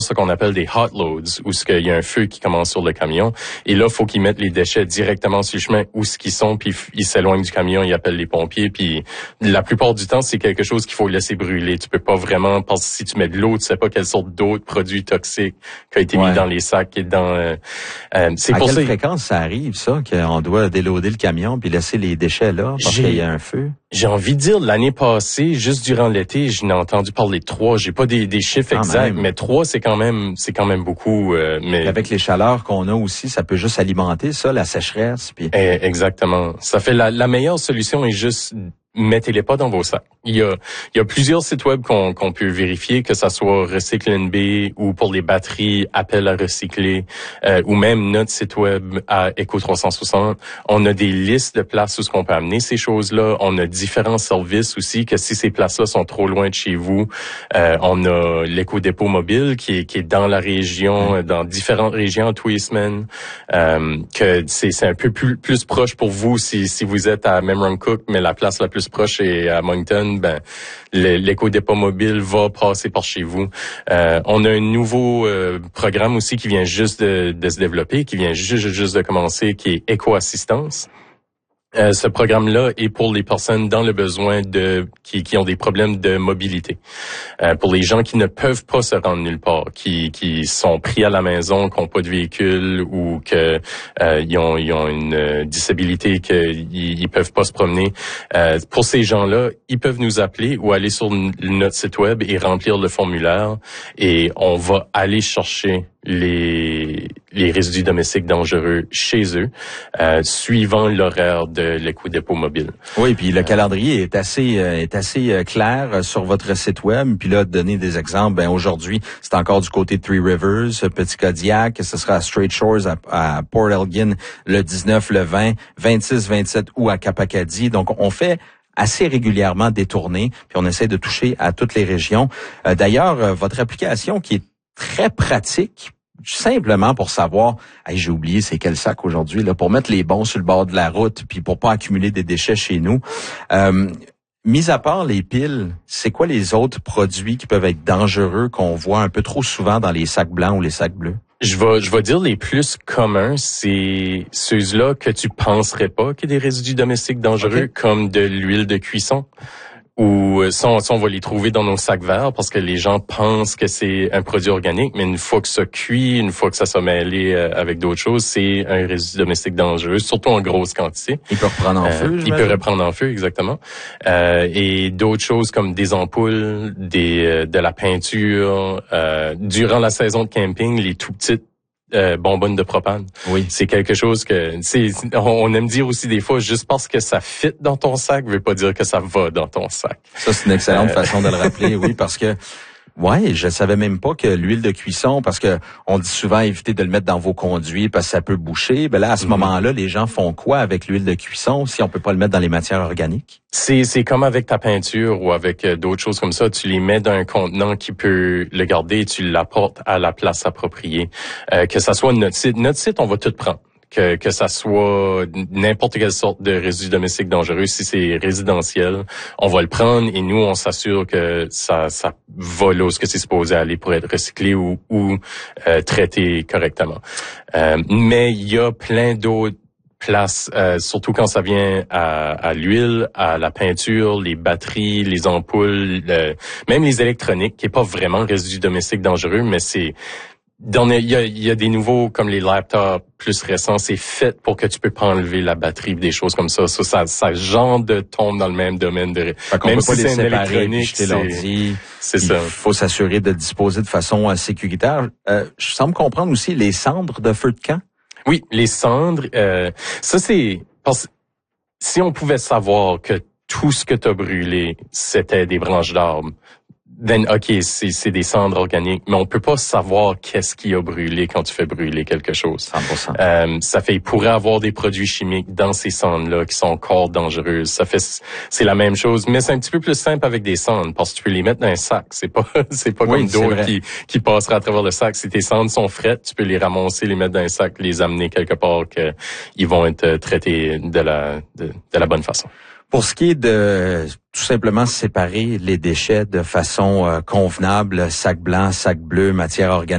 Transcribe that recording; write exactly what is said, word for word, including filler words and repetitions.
ce qu'on appelle des hot loads, où ce qu'il y a un feu qui commence sur le camion. Et là, faut qu'ils mettent les déchets directement sur le chemin où ce qu'ils sont, puis ils s'éloignent du camion, ils appellent les pompiers. Puis la plupart du temps, c'est quelque chose qu'il faut laisser brûler. Tu peux pas vraiment, parce que si tu mets de l'eau, tu sais pas quelle sorte d'autres produits toxiques qui a été ouais. mis dans les sacs et dans. Euh, euh, c'est à pour quelle ça... fréquence ça arrive ça qu'on doit déloader le camion puis laisser les déchets là parce J'ai... qu'il y a un feu? J'ai envie de dire l'année passée, juste durant l'été, je n'ai entendu parler de trois. J'ai pas des, des chiffres quand exacts, même. mais trois, c'est quand même, c'est quand même beaucoup. Euh, mais avec les chaleurs qu'on a aussi, ça peut juste alimenter ça, la sécheresse. Puis... Eh, exactement. Ça fait la, la meilleure solution est juste mettez-les pas dans vos sacs. Il y a, il y a plusieurs sites web qu'on, qu'on peut vérifier, que ça soit Recycle N B ou pour les batteries, appel à recycler, euh, ou même notre site web à Éco trois cent soixante. On a des listes de places où ce qu'on peut amener ces choses-là. On a différents services aussi, que si ces places-là sont trop loin de chez vous, euh, on a l'éco-dépôt mobile qui est, qui est dans la région, mmh. dans différentes régions tous les semaines, euh, que c'est, c'est un peu plus, plus proche pour vous si, si vous êtes à Memramcook, mais la place la plus proche est à Moncton, ben l'éco-dépôt mobile va passer par chez vous. Euh, on a un nouveau euh, programme aussi qui vient juste de, de se développer, qui vient juste, juste de commencer, qui est Éco-assistance. Euh, ce programme-là est pour les personnes dans le besoin de qui, qui ont des problèmes de mobilité. Euh, pour les gens qui ne peuvent pas se rendre nulle part, qui, qui sont pris à la maison, qui n'ont pas de véhicule ou que euh, ils ont, ils ont une euh, disabilité, qu'ils ils peuvent pas se promener. Euh, pour ces gens-là, ils peuvent nous appeler ou aller sur notre site web et remplir le formulaire et on va aller chercher les les résidus domestiques dangereux chez eux, euh, suivant l'horaire de l'éco-dépôt mobile. Oui, puis le calendrier est assez euh, est assez clair sur votre site web. Puis là, donner des exemples. Ben aujourd'hui, c'est encore du côté de Three Rivers, Petit Kodiak. Ce sera à Straight Shores à, à Port Elgin le dix-neuf, le vingt, vingt-six, vingt-sept ou à Cap-Acadie. Donc on fait assez régulièrement des tournées, puis on essaie de toucher à toutes les régions. Euh, d'ailleurs, euh, votre application qui est très pratique, simplement pour savoir, hey, j'ai oublié c'est quel sac aujourd'hui là, pour mettre les bons sur le bord de la route, puis pour pas accumuler des déchets chez nous. Euh, mis à part les piles, c'est quoi les autres produits qui peuvent être dangereux qu'on voit un peu trop souvent dans les sacs blancs ou les sacs bleus? Je vais, je vais dire les plus communs, c'est ceux-là que tu penserais pas qu'il y a des résidus domestiques dangereux, okay. comme de l'huile de cuisson. Ou ça on, ça, on va les trouver dans nos sacs verts parce que les gens pensent que c'est un produit organique, mais une fois que ça cuit, une fois que ça s'est mêlé avec d'autres choses, c'est un résidu domestique dangereux, surtout en grosse quantité. Il peut reprendre en euh, feu, Il peut reprendre en feu, exactement. Euh, et d'autres choses comme des ampoules, des euh, de la peinture. Euh, durant la saison de camping, les tout petites Euh, bonbonnes de propane. Oui. C'est quelque chose que, c'est, on aime dire aussi des fois, juste parce que ça fit dans ton sac, veut pas dire que ça va dans ton sac. Ça, c'est une excellente euh... façon de le rappeler, oui, parce que, ouais, je savais même pas que l'huile de cuisson, parce que on dit souvent éviter de le mettre dans vos conduits parce que ça peut boucher. Ben là, à ce mm-hmm. moment-là, les gens font quoi avec l'huile de cuisson si on peut pas le mettre dans les matières organiques? C'est, c'est comme avec ta peinture ou avec euh, d'autres choses comme ça. Tu les mets dans un contenant qui peut le garder et tu l'apportes à la place appropriée. Euh, que ça soit notre site. Notre site, on va tout prendre. Que, que ça soit n'importe quelle sorte de résidu domestique dangereux, si c'est résidentiel, on va le prendre et nous, on s'assure que ça, ça va là où c'est supposé aller pour être recyclé ou, ou euh, traité correctement. Euh, mais il y a plein d'autres place, euh, surtout quand ça vient à, à l'huile, à la peinture, les batteries, les ampoules, le, même les électroniques, qui est pas vraiment résidu domestique dangereux, mais c'est il y a, il y a des nouveaux comme les laptops plus récents, c'est fait pour que tu peux pas enlever la batterie, des choses comme ça. Ça, ça, ça genre de tombe dans le même domaine de. Même si c'est un électronique, c'est l'ordi. C'est ça. Il faut s'assurer de disposer de façon euh, sécuritaire. Euh, je semble comprendre aussi les cendres de feu de camp. Oui, les cendres. Euh, ça c'est parce si on pouvait savoir que tout ce que tu as brûlé c'était des branches d'arbres. Then, OK, c'est, c'est des cendres organiques, mais on peut pas savoir qu'est-ce qui a brûlé quand tu fais brûler quelque chose. cent pour cent. Euh, ça fait, il pourrait avoir des produits chimiques dans ces cendres-là qui sont encore dangereuses. Ça fait, c'est la même chose, mais c'est un petit peu plus simple avec des cendres parce que tu peux les mettre dans un sac. C'est pas, c'est pas oui, comme d'autres qui, qui passera à travers le sac. Si tes cendres sont frettes, tu peux les ramasser, les mettre dans un sac, les amener quelque part que ils vont être traités de la, de, de la bonne façon. Pour ce qui est de tout simplement séparer les déchets de façon euh, convenable, sac blanc, sac bleu, matière organique,